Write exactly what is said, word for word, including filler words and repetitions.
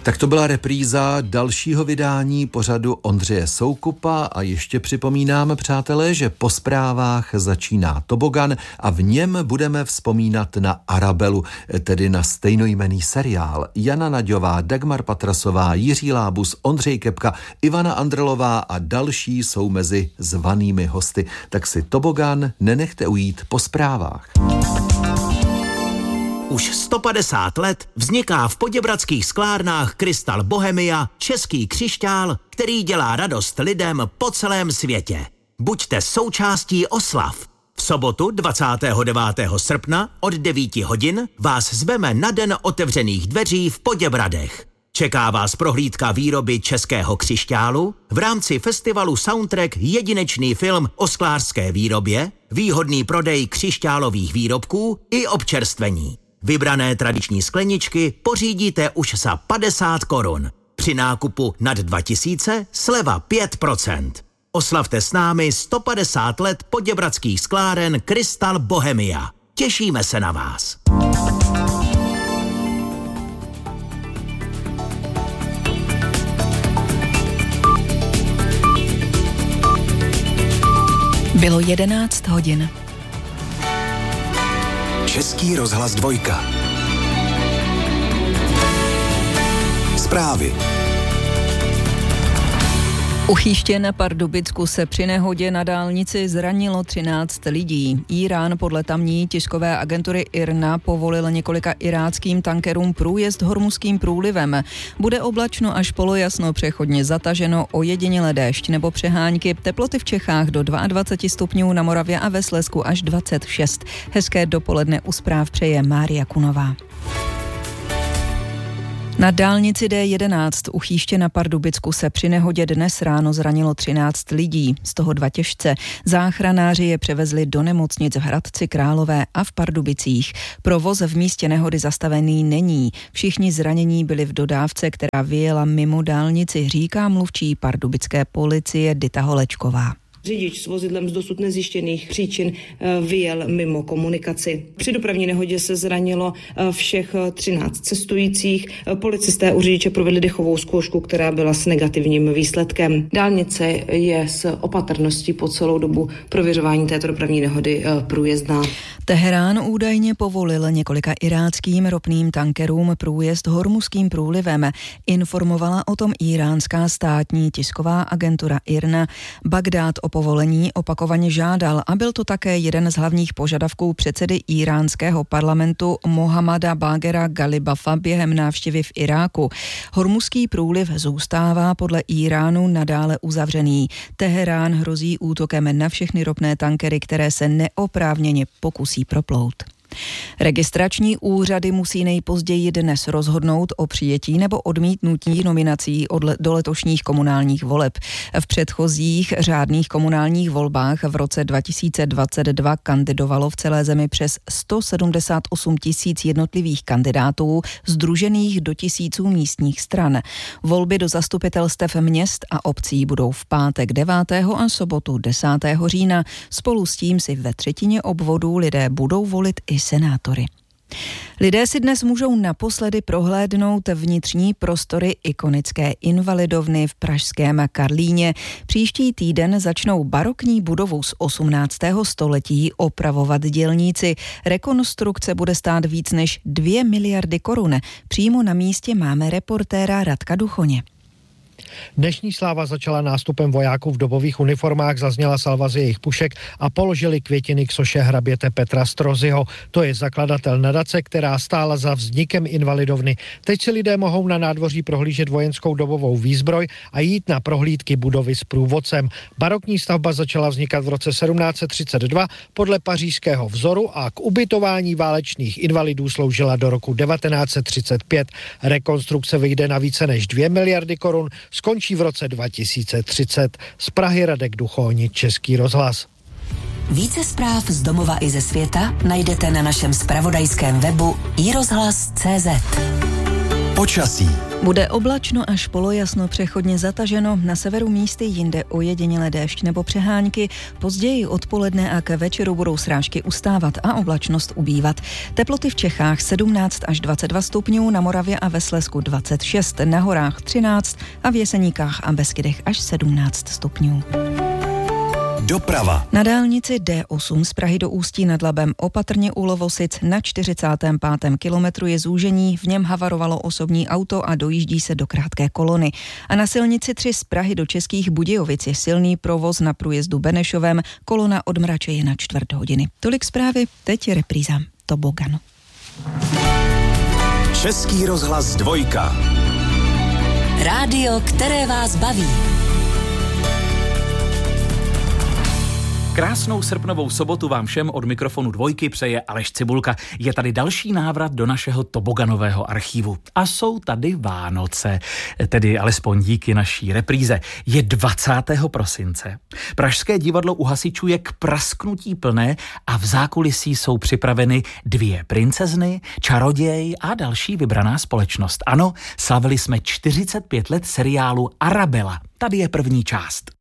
Tak to byla repríza dalšího vydání pořadu Ondřeje Soukupa a ještě připomínám, přátelé, že po zprávách začíná Tobogan a v něm budeme vzpomínat na Arabelu, tedy na stejnojmenný seriál. Jana Naďová, Dagmar Patrasová, Jiří Lábus, Ondřej Kepka, Ivana Andrelová a další jsou mezi zvanými hosty. Tak si Tobogan nenechte ujít po zprávách. Už sto padesát let vzniká v poděbradských sklárnách Krystal Bohemia český křišťál, který dělá radost lidem po celém světě. Buďte součástí oslav. V sobotu dvacátého devátého srpna od devíti hodin vás zveme na den otevřených dveří v Poděbradech. Čeká vás prohlídka výroby českého křišťálu, v rámci festivalu Soundtrack jedinečný film o sklářské výrobě, výhodný prodej křišťálových výrobků i občerstvení. Vybrané tradiční skleničky pořídíte už za padesát korun. Při nákupu nad dva tisíce sleva pět procent. Oslavte s námi sto padesát let poděbradských skláren Krystal Bohemia. Těšíme se na vás. Bylo jedenáct hodin. Český rozhlas dvojka. Zprávy. U Chýště na Pardubicku se při nehodě na dálnici zranilo třináct lidí. Írán podle tamní tiskové agentury I R N A povolil několika iráckým tankerům průjezd Hormuzským průlivem. Bude oblačno až polojasno, přechodně zataženo, ojediněle déšť nebo přehánky. Teploty v Čechách do dvacet dva stupňů, na Moravě a ve Slezsku až dvacet šest. Hezké dopoledne u zpráv přeje Mária Kunová. Na dálnici D jedenáct u Chýště na Pardubicku se při nehodě dnes ráno zranilo třináct lidí, z toho dva těžce. Záchranáři je převezli do nemocnic v Hradci Králové a v Pardubicích. Provoz v místě nehody zastavený není. Všichni zranění byli v dodávce, která vyjela mimo dálnici, říká mluvčí pardubické policie Dita Holečková. Řidič s vozidlem z dosud nezjištěných příčin vyjel mimo komunikaci. Při dopravní nehodě se zranilo všech třináct cestujících. Policisté u řidiče provedli dechovou zkoušku, která byla s negativním výsledkem. Dálnice je s opatrností po celou dobu prověřování této dopravní nehody průjezdná. Teherán údajně povolil několika iráckým ropným tankerům průjezd Hormuzským průlivem. Informovala o tom iránská státní tisková agentura I R N A. Bagdád o povolení opakovaně žádal a byl to také jeden z hlavních požadavků předsedy íránského parlamentu Mohammada Bagera Galibafa během návštěvy v Iráku. Hormuzský průliv zůstává podle Íránu nadále uzavřený. Teherán hrozí útokem na všechny ropné tankery, které se neoprávněně pokusí proplout. Registrační úřady musí nejpozději dnes rozhodnout o přijetí nebo odmítnutí nominací do letošních komunálních voleb. V předchozích řádných komunálních volbách v roce dva tisíce dvacet dva kandidovalo v celé zemi přes sto sedmdesát osm tisíc jednotlivých kandidátů sdružených do tisíců místních stran. Volby do zastupitelstev měst a obcí budou v pátek devátého a sobotu desátého října. Spolu s tím si ve třetině obvodů lidé budou volit i senátory. Lidé si dnes můžou naposledy prohlédnout vnitřní prostory ikonické invalidovny v pražském Karlíně. Příští týden začnou barokní budovu z osmnáctého století opravovat dělníci. Rekonstrukce bude stát víc než dvě miliardy korun. Přímo na místě máme reportéra Radka Duchoně. Dnešní sláva začala nástupem vojáků v dobových uniformách, zazněla salva z jejich pušek a položili květiny k soše hraběte Petra Strozyho. To je zakladatel nadace, která stála za vznikem invalidovny. Teď si lidé mohou na nádvoří prohlížet vojenskou dobovou výzbroj a jít na prohlídky budovy s průvodcem. Barokní stavba začala vznikat v roce sedmnáct set třicet dva podle pařížského vzoru a k ubytování válečných invalidů sloužila do roku devatenáct set třicet pět. Rekonstrukce vyjde na více než dvě miliardy korun, skončí v roce dva tisíce třicet. Z Prahy Radek Duchoni, Český rozhlas. Více zpráv z domova i ze světa najdete na našem zpravodajském webu i rozhlas tečka cé zet. Počasí. Bude oblačno až polojasno, přechodně zataženo, na severu místy jinde ojediněle déšť nebo přehánky, později odpoledne a k večeru budou srážky ustávat a oblačnost ubývat. Teploty v Čechách sedmnáct až dvacet dva stupňů, na Moravě a ve Slezsku dvacet šest, na horách třináct a v Jeseníkách a Beskydech až sedmnáct stupňů. Doprava. Na dálnici D osm z Prahy do Ústí nad Labem opatrně u Lovosic na čtyřicátém pátém kilometru je zúžení, v něm havarovalo osobní auto a dojíždí se do krátké kolony. A na silnici tři z Prahy do Českých Budějovic je silný provoz na průjezdu Benešovem, kolona od Mračeje na čtvrt hodiny. Tolik zprávy, teď je repríza Toboganu. Český rozhlas dvojka. Rádio, které vás baví. Krásnou srpnovou sobotu vám všem od mikrofonu dvojky přeje Aleš Cibulka. Je tady další návrat do našeho toboganového archívu. A jsou tady Vánoce, tedy alespoň díky naší repríze. Je dvacátého prosince. Pražské divadlo u hasičů je k prasknutí plné a v zákulisí jsou připraveny dvě princezny, čaroděj a další vybraná společnost. Ano, slavili jsme čtyřicet pět let seriálu Arabella. Tady je první část.